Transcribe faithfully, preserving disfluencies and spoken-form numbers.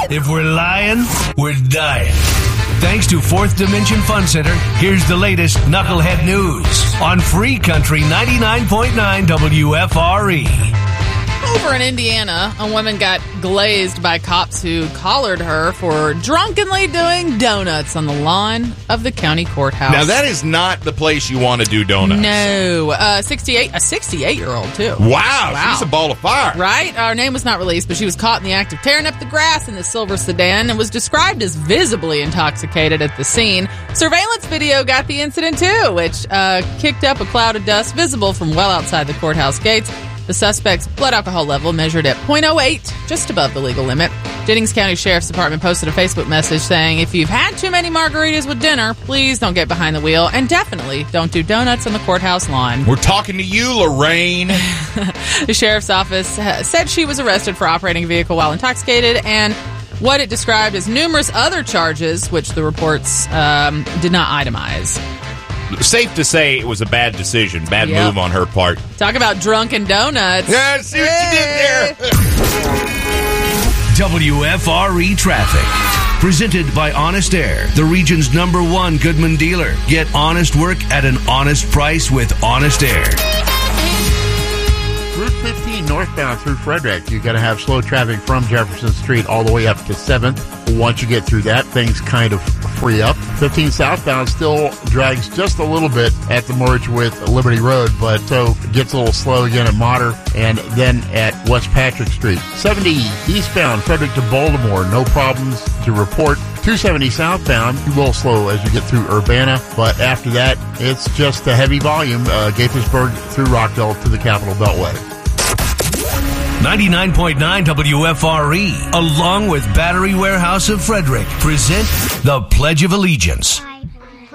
If we're lying, we're dying. Thanks to Fourth Dimension Fun Center, here's the latest Knucklehead news on Free Country ninety-nine point nine W F R E. Over in Indiana, a woman got glazed by cops who collared her for drunkenly doing donuts on the lawn of the county courthouse. Now, that is not the place you want to do donuts. No. Uh, sixty-eight, a sixty-eight-year-old, too. Wow, wow. She's a ball of fire. Right? Our name was not released, but she was caught in the act of tearing up the grass in the silver sedan and was described as visibly intoxicated at the scene. Surveillance video got the incident, too, which uh, kicked up a cloud of dust visible from well outside the courthouse gates. The suspect's blood alcohol level measured at point oh eight, just above the legal limit. Jennings County Sheriff's Department posted a Facebook message saying, if you've had too many margaritas with dinner, please don't get behind the wheel, and definitely don't do donuts on the courthouse lawn. We're talking to you, Lorraine. The sheriff's office said she was arrested for operating a vehicle while intoxicated, and what it described as numerous other charges, which the reports um, did not itemize. Safe to say it was a bad decision, bad yep. move on her part. Talk about drunken donuts. Yeah, see what hey. you did there. W F R E Traffic. Presented by Honest Air, the region's number one Goodman dealer. Get honest work at an honest price with Honest Air. Route fifteen northbound through Frederick. You're going to have slow traffic from Jefferson Street all the way up to seventh. Once you get through that, things kind of free up. fifteen southbound still drags just a little bit at the merge with Liberty Road, but so it gets a little slow again at Motter and then at West Patrick Street. seventy eastbound Frederick to Baltimore, no problems to report. two seventy southbound, a little slow as you get through Urbana, but after that, it's just a heavy volume. Uh, Gaithersburg through Rockdale to the Capitol Beltway. ninety-nine point nine W F R E, along with Battery Warehouse of Frederick, present the Pledge of Allegiance.